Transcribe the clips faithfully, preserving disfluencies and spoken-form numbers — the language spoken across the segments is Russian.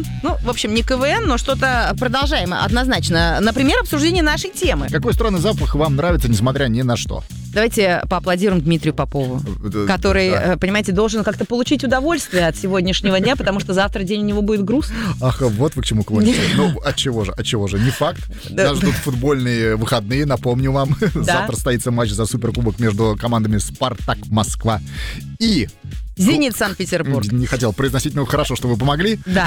КВН. Ну, в общем, не КВН, но что-то продолжаем однозначно. Например, обсуждение нашей темы. Какой странный запах вам нравится, несмотря ни на что? Давайте поаплодируем Дмитрию Попову, который, да. понимаете, должен как-то получить удовольствие от сегодняшнего дня, потому что завтра день у него будет груз. Ах, вот вы к чему клоните. Ну, от чего же, от чего же? Не факт. Нас ждут футбольные выходные, напомню вам. Завтра состоится матч за суперкубок между командами «Спартак Москва» и... «Зенит» Санкт-Петербург. Не хотел произносить, но хорошо, что вы помогли. Да,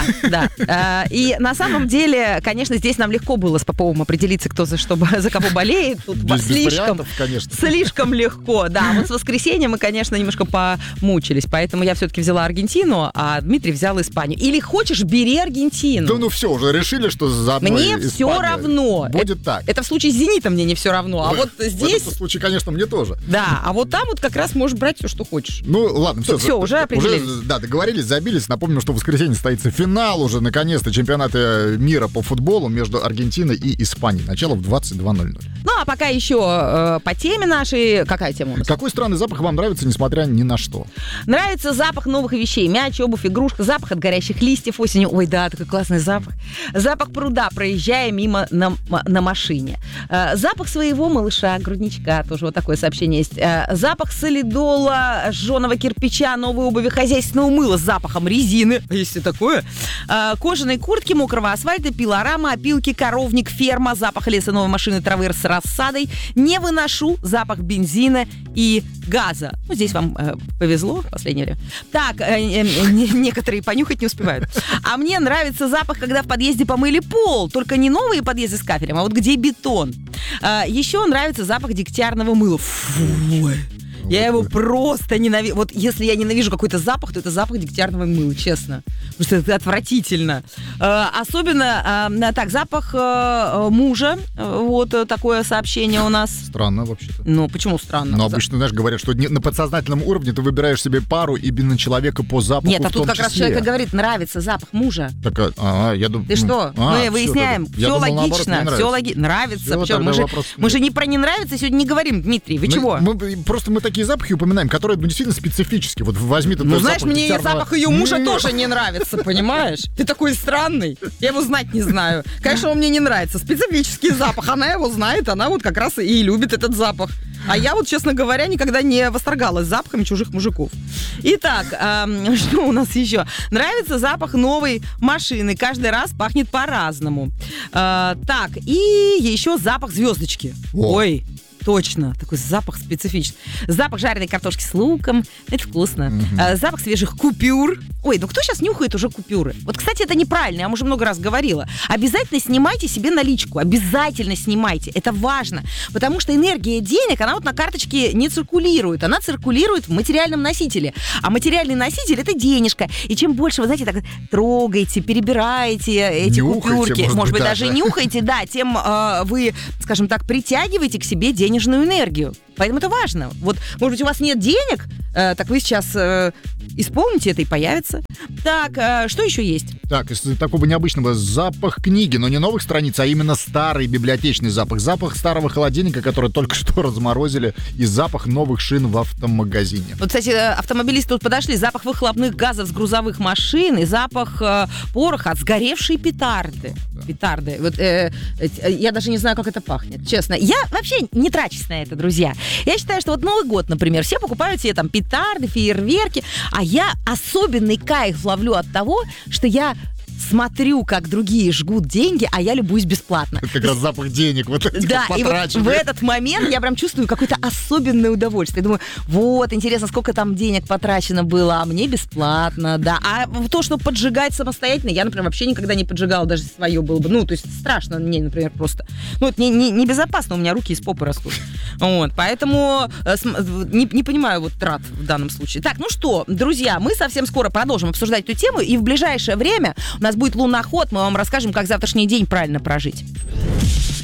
да. И на самом деле, конечно, здесь нам легко было с Поповым определиться, кто за что, за кого болеет. Тут слишком, слишком легко. Да, вот с воскресенья мы, конечно, немножко помучились, поэтому я все-таки взяла Аргентину, а Дмитрий взял Испанию. Или хочешь, бери Аргентину. Да ну все, уже решили, что за одной Мне Испания. Все равно. Будет так. Это в случае с «Зенитом» мне не все равно, а вот здесь... В этом случае, конечно, мне тоже. Да, а вот там вот как раз можешь брать все, что хочешь. Ну, ладно, все. Все, уже определились. Уже, да, договорились, забились. Напомним, что в воскресенье состоится финал уже, наконец-то, чемпионата мира по футболу между Аргентиной и Испанией. Начало в двадцать два ноль ноль. Ну, а пока еще э, по теме нашей... Какая тема у нас? Какой странный запах вам нравится, несмотря ни на что? Нравится запах новых вещей. Мяч, обувь, игрушка, запах от горящих листьев осенью. Ой, да, такой классный запах. Запах пруда, проезжая мимо на, на машине. Э, запах своего малыша, грудничка, тоже вот такое сообщение есть. Э, запах солидола, жженого кирпича, новой обуви, хозяйственного мыла с запахом резины, если такое. Э, кожаной куртки, мокрого асфальта, пилорама, опилки, коровник, ферма, запах леса, новой машины, травы с рассадой. Не выношу запах бензина и газа. Ну, здесь вам э, повезло в последнее время. Так, э, э, не, некоторые понюхать не успевают. А мне нравится запах, когда в подъезде помыли пол. Только не новые подъезды с кафелем, а вот где бетон. Э, еще нравится запах дегтярного мыла. Фу. Я его просто ненавижу. Вот если я ненавижу какой-то запах, то это запах дегтярного мыла, честно. Потому что это отвратительно. Э, особенно, э, так, запах э, мужа. Вот такое сообщение у нас. Странно вообще-то. Ну, почему странно? Ну, обычно, знаешь, говорят, что на подсознательном уровне ты выбираешь себе пару именно человека по запаху. Нет, а тут как числе. раз человек говорит, нравится запах мужа. Так, а, я думаю... Ты что? А, мы все, выясняем. тогда. Все думал, логично. наоборот, все логично. Нравится. Все, мы, же, мы же не про не нравится сегодня не говорим, Дмитрий. Вы мы, чего? Мы, просто мы такие запахи упоминаем, которые ну, действительно специфические. Вот возьми Ну, знаешь, запах мне дегтярного... запах ее мужа тоже не нравится, понимаешь? Ты такой странный. Я его знать не знаю. Конечно, он мне не нравится. Специфический запах. Она его знает, она вот как раз и любит этот запах. А я вот, честно говоря, никогда не восторгалась запахами чужих мужиков. Итак, эм, что у нас еще? Нравится запах новой машины. Каждый раз пахнет по-разному. Э, так, и еще запах звездочки. О. Ой. Точно, такой запах специфичный. Запах жареной картошки с луком. Это вкусно. Mm-hmm. А, запах свежих купюр. Ой, ну кто сейчас нюхает уже купюры? Вот, кстати, это неправильно, я уже много раз говорила. Обязательно снимайте себе наличку. Обязательно снимайте. Это важно. Потому что энергия денег, она вот на карточке не циркулирует. Она циркулирует в материальном носителе. А материальный носитель — это денежка. И чем больше вы, знаете, так трогаете, перебираете эти нюхайте, купюрки, может, может быть, даже, даже нюхаете, да, тем э, вы, скажем так, притягиваете к себе денежку. Денежную энергию. Поэтому это важно. Вот, может быть, у вас нет денег, э, так вы сейчас э, исполните это и появится. Так, э, что еще есть? Так, из такого необычного запах книги, но не новых страниц, а именно старый библиотечный запах. Запах старого холодильника, который только что разморозили, и запах новых шин в автомагазине. Вот, кстати, автомобилисты тут подошли. Запах выхлопных газов с грузовых машин и запах э, пороха от сгоревшей петарды. Да. Петарды. Вот, э, э, я даже не знаю, как это пахнет, честно. Я вообще не трачусь на это, друзья. Я считаю, что вот Новый год, например, все покупают себе там петарды, фейерверки, а я особенный кайф ловлю от того, что я смотрю, как другие жгут деньги, а я любуюсь бесплатно. Как раз запах денег. Вот да, и вот в этот момент я прям чувствую какое-то особенное удовольствие. Думаю, вот, интересно, сколько там денег потрачено было, а мне бесплатно, да. А то, что поджигать самостоятельно, я, например, вообще никогда не поджигала, даже свое было бы. Ну, то есть страшно мне, например, просто. Ну, это не, не, не безопасно, у меня руки из попы растут. Вот, поэтому не, не понимаю вот трат в данном случае. Так, ну что, друзья, мы совсем скоро продолжим обсуждать эту тему, и в ближайшее время у нас будет луноход, мы вам расскажем, как завтрашний день правильно прожить.